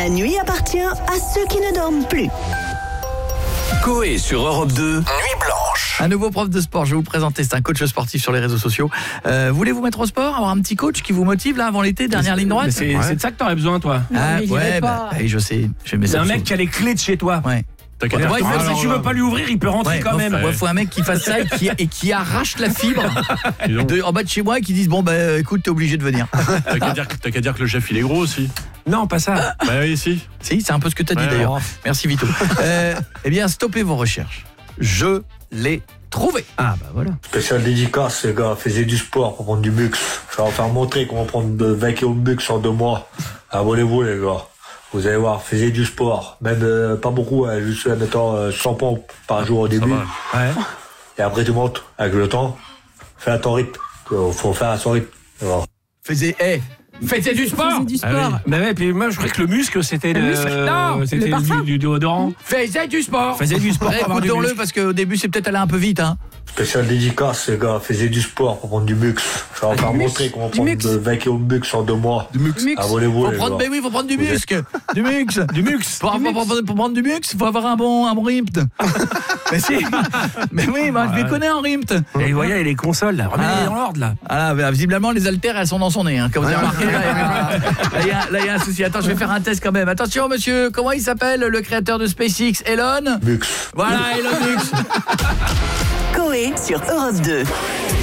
La nuit appartient à ceux qui ne dorment plus. Coé sur Europe 2, Nuit Blanche. Un nouveau prof de sport, je vais vous présenter, c'est un coach sportif sur les réseaux sociaux. Voulez-vous mettre au sport, avoir un petit coach qui vous motive là avant l'été, dernière ligne droite? C'est de ça que t'aurais besoin, toi. Je sais. C'est un mec qui a les clés de chez toi. Ouais. Si tu veux pas lui ouvrir, il peut rentrer quand même. Il faut un mec qui fasse ça et qui arrache la fibre en bas de chez moi et qui dise bon écoute, t'es obligé de venir. T'as qu'à dire que le chef il est gros aussi. Non, pas ça. Bah oui, si. Si, c'est un peu ce que t'as dit d'ailleurs. Merci Vito. Eh bien, stoppez vos recherches. Je l'ai trouvé. Ah bah voilà. Spécial dédicace, les gars, faisez du sport pour prendre du mux. Je vais vous faire montrer comment prendre 20 kg de mux en 2 mois. Abonnez-vous les gars. Vous allez voir, faisez du sport. Même pas beaucoup, juste mettons 100 pompes par jour au début. Ouais. Et après tu montes avec le temps. Fais à ton rythme. Faut faire à son rythme. Voilà. Faites du sport. Faisais du sport. Ah oui. Mais ouais, puis moi je croyais que le muscle c'était le parfum. du déodorant. Faisez du sport. Faisais du sport. Écoutons-le parce qu'au début c'est peut-être allé un peu vite hein. Spécial dédicace, les gars, faisez du sport pour prendre du mux. Je vais vous faire montrer comment prendre 20 kg de mux en 2 mois. Mux. Abonnez-vous les gars. Faut prendre du muscle. Du mux. Pour prendre du mux, faut avoir un bon rythme. Mais si. Mais oui, je les connais en rythme. Et vous voyez, les consoles là, remettez dans l'ordre là. Ah, visiblement les haltères elles sont dans son nez hein. Comme vous avez remarqué là, il y a un souci. Attends, je vais faire un test quand même. Attention monsieur, comment il s'appelle le créateur de SpaceX, Elon Mux. Voilà, Elon Mux. Coé sur Europe 2.